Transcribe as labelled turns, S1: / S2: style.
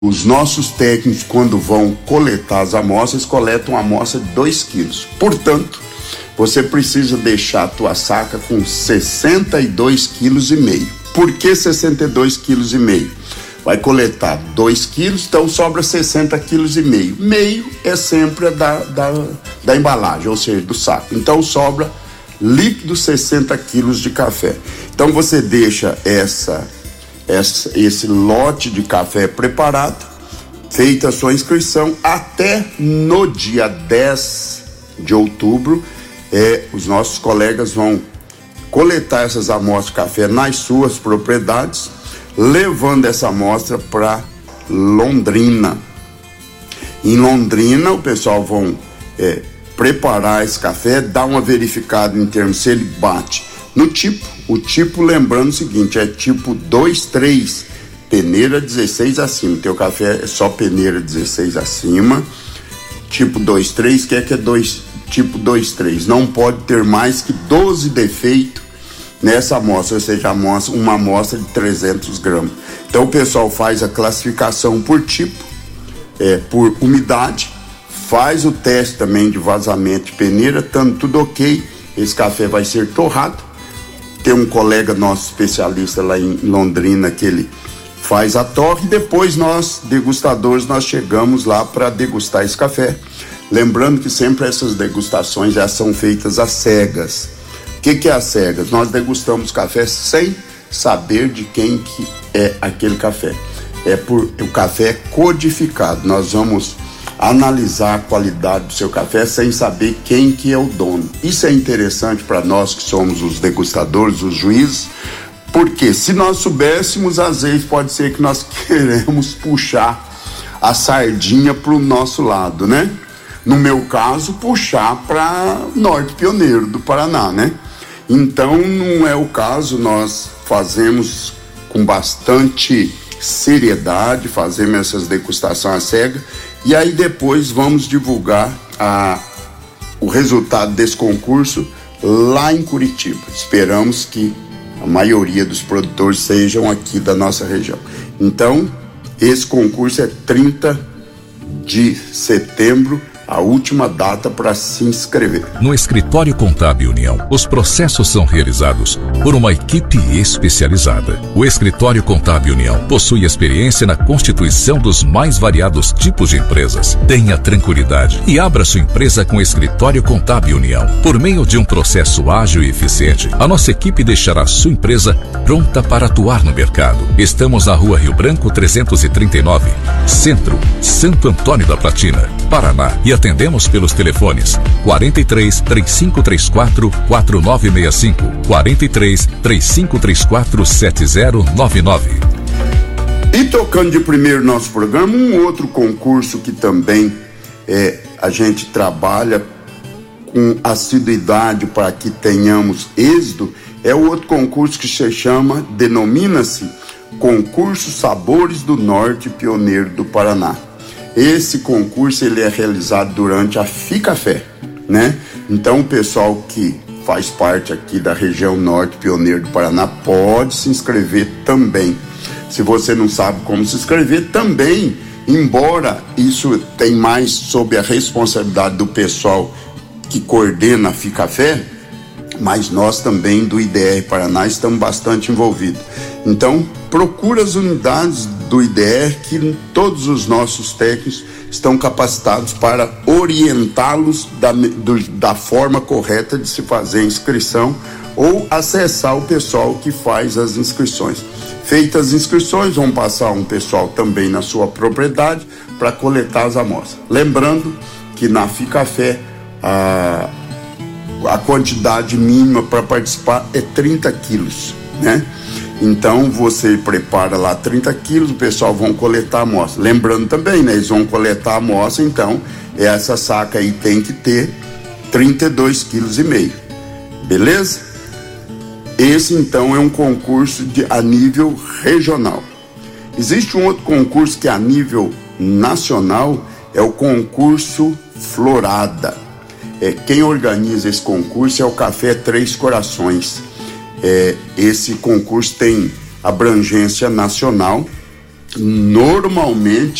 S1: Os nossos técnicos, quando vão coletar as amostras, coletam uma amostra de 2 quilos. Portanto, você precisa deixar a tua saca com 62,5 quilos. Por que 62,5 quilos? Vai coletar 2 quilos, então sobra 60,5 quilos. Meio é sempre da embalagem, ou seja, do saco. Então sobra líquido 60 quilos de café. Então você deixa esse lote de café preparado, feita a sua inscrição, até no dia 10 de outubro, os nossos colegas vão coletar essas amostras de café nas suas propriedades, levando essa amostra para Londrina. Em Londrina, o pessoal vão preparar esse café, dar uma verificada em termos se ele bate no tipo. O tipo, lembrando o seguinte, é tipo 2-3, peneira 16 acima. Teu café é só peneira 16 acima. Tipo 2-3, que é tipo 2-3. Não pode ter mais que 12 defeitos nessa amostra, ou seja, uma amostra de 300 gramas. Então o pessoal faz a classificação por tipo, por umidade, faz o teste também de vazamento de peneira, estando tudo ok, esse café vai ser torrado. Tem um colega nosso especialista lá em Londrina que ele faz a torre, e depois nós, degustadores, nós chegamos lá para degustar esse café. Lembrando que sempre essas degustações já são feitas às cegas. O que é às cegas? Nós degustamos café sem saber de quem que é aquele café. O café é codificado. Nós vamos analisar a qualidade do seu café sem saber quem que é o dono. Isso é interessante para nós que somos os degustadores, os juízes, porque se nós soubéssemos, às vezes pode ser que nós queremos puxar a sardinha para o nosso lado, né? No meu caso, puxar para Norte Pioneiro do Paraná, né? Então não é o caso, nós fazemos com bastante seriedade, fazemos essas degustações às cegas, e aí depois vamos divulgar o resultado desse concurso lá em Curitiba. Esperamos que a maioria dos produtores sejam aqui da nossa região. Então, esse concurso é 30 de setembro, a última data para se inscrever.
S2: No Escritório Contábil União, os processos são realizados por uma equipe especializada. O Escritório Contábil União possui experiência na constituição dos mais variados tipos de empresas. Tenha tranquilidade e abra sua empresa com o Escritório Contábil União. Por meio de um processo ágil e eficiente, a nossa equipe deixará sua empresa pronta para atuar no mercado. Estamos na Rua Rio Branco 339, Centro, Santo Antônio da Platina, Paraná, e atendemos pelos telefones 43 3534 4965, 43 3534 7099.
S1: E tocando de primeiro nosso programa, um outro concurso que também a gente trabalha com assiduidade para que tenhamos êxito, é o outro concurso que se chama, denomina-se Concurso Sabores do Norte Pioneiro do Paraná. Esse concurso ele é realizado durante a FICAFé, né? Então o pessoal que faz parte aqui da região Norte Pioneiro do Paraná pode se inscrever também. Se você não sabe como se inscrever também, embora isso tem mais sob a responsabilidade do pessoal que coordena a FICAFé, mas nós também do IDR Paraná estamos bastante envolvidos. Então, procura as unidades do IDR, que todos os nossos técnicos estão capacitados para orientá-los da forma correta de se fazer a inscrição ou acessar o pessoal que faz as inscrições. Feitas as inscrições, vão passar um pessoal também na sua propriedade para coletar as amostras. Lembrando que na FICAFé a quantidade mínima para participar é 30 quilos, né? Então você prepara lá 30 quilos, o pessoal vão coletar a amostra. Lembrando também, né? Eles vão coletar a amostra, então essa saca aí tem que ter 32,5 quilos. Beleza? Esse então é um concurso a nível regional. Existe um outro concurso que é a nível nacional, é o concurso Florada. Quem organiza esse concurso é o Café Três Corações. Esse concurso tem abrangência nacional normalmente